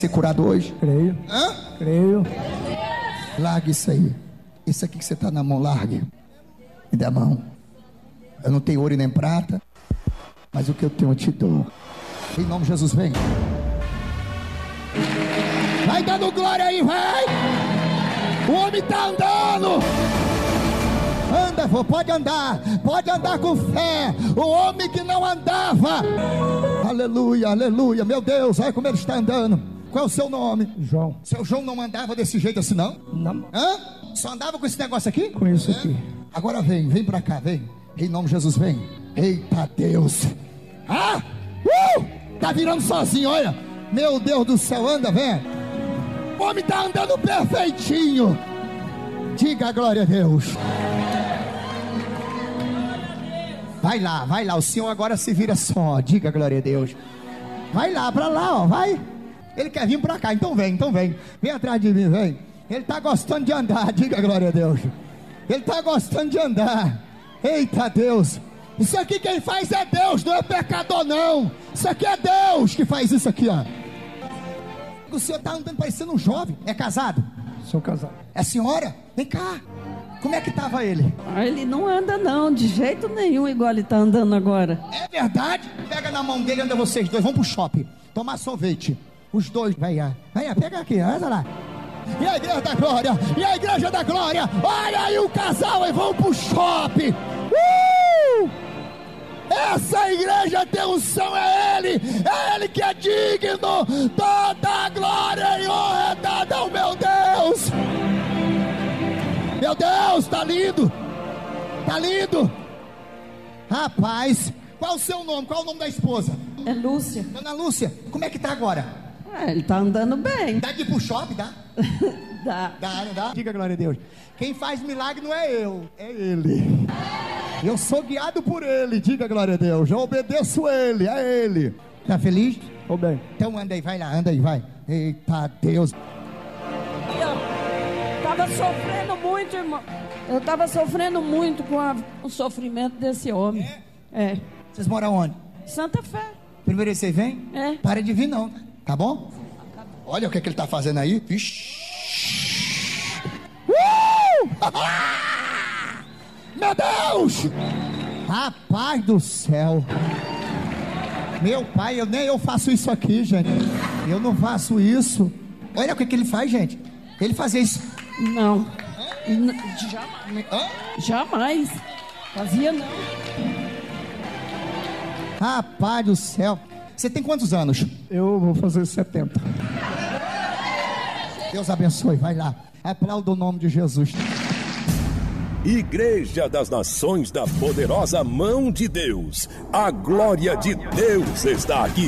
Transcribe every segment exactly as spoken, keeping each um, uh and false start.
Ser curado hoje? Creio. Hã? Creio. Largue isso aí. Isso aqui que você está na mão, largue. Me dê a mão. Eu não tenho ouro e nem prata, mas o que eu tenho eu te dou. Em nome de Jesus, vem. Vai dando glória aí, vai. O homem está andando. Anda, vô, pode andar. Pode andar com fé. O homem que não andava. Aleluia, aleluia. Meu Deus, olha como ele está andando. Qual é o seu nome? João. Seu João não andava desse jeito assim, não? Não. Hã? Só andava com esse negócio aqui? Com isso aqui. Agora vem, vem pra cá, vem. Em nome de Jesus, vem. Eita Deus. Ah! Uh! Tá virando sozinho, olha. Meu Deus do céu, anda, vem. O homem tá andando perfeitinho. Diga a glória a Deus. Vai lá, vai lá. O Senhor agora se vira só. Diga a glória a Deus. Vai lá, pra lá, ó, vai. Ele quer vir pra cá, então vem, então vem. Vem atrás de mim, vem. Ele tá gostando de andar, diga a glória a Deus. Ele tá gostando de andar. Eita Deus. Isso aqui quem faz é Deus, não é pecador não. Isso aqui é Deus que faz isso aqui, ó. O senhor tá andando parecendo um jovem. É casado? Sou casado. É senhora? Vem cá. Como é que tava ele? Ah, ele não anda não, de jeito nenhum igual ele tá andando agora. É verdade? Pega na mão dele, anda vocês dois, vão pro shopping tomar sorvete. Os dois, vai lá, vai lá, pega aqui, olha lá. E a igreja da glória, e a igreja da glória. Olha aí o casal e vão pro shopping. Uh! Essa igreja tem unção, é ele, é ele que é digno. Toda a glória e honra é dada ao meu Deus. Meu Deus, tá lindo. Tá lindo. Rapaz, qual o seu nome? Qual o nome da esposa? É Lúcia. Dona Lúcia, como é que tá agora? Ah, ele tá andando bem. Dá de ir pro shopping, dá? Dá. Dá, não dá? Diga glória a Deus. Quem faz milagre não é eu, é ele. Eu sou guiado por ele, diga glória a Deus. Eu obedeço ele, é ele. Tá feliz? Tô bem. Então anda aí, vai lá, anda aí, vai. Eita Deus. Eu tava sofrendo muito, irmão. Eu tava sofrendo muito com a, o sofrimento desse homem. É? É. Vocês moram onde? Santa Fé. Primeiro você vem? É. Para de vir não, tá bom? Olha o que, é que ele tá fazendo aí. Ixi. Uh! Meu Deus! Rapaz do céu. Meu pai, eu, nem eu faço isso aqui, gente. Eu não faço isso. Olha o que, que ele faz, gente. Ele fazia isso. Não. N- jamais. Hã? Jamais. Fazia não. Rapaz do céu. Você tem quantos anos? Eu vou fazer setenta. Deus abençoe, vai lá. Aplauda o nome de Jesus. Igreja das Nações da Poderosa Mão de Deus. A glória de Deus está aqui.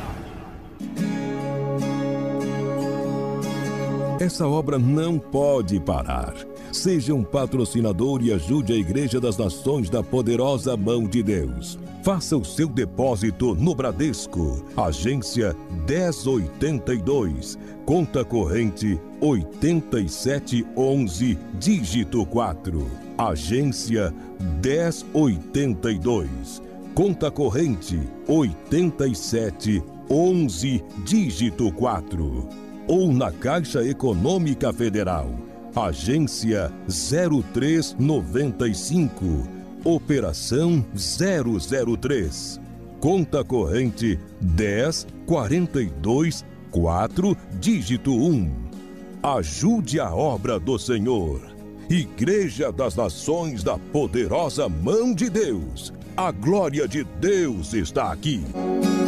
Essa obra não pode parar. Seja um patrocinador e ajude a Igreja das Nações da Poderosa Mão de Deus. Faça o seu depósito no Bradesco, agência dez oitenta e dois, conta corrente oitenta e sete onze, dígito quatro. Agência dez oitenta e dois, conta corrente oitenta e sete onze, dígito quatro. Ou na Caixa Econômica Federal, agência zero três noventa e cinco, operação zero zero três, conta corrente dez quarenta e dois quatro, dígito um. Ajude a obra do Senhor. Igreja das Nações da Poderosa Mão de Deus. A glória de Deus está aqui.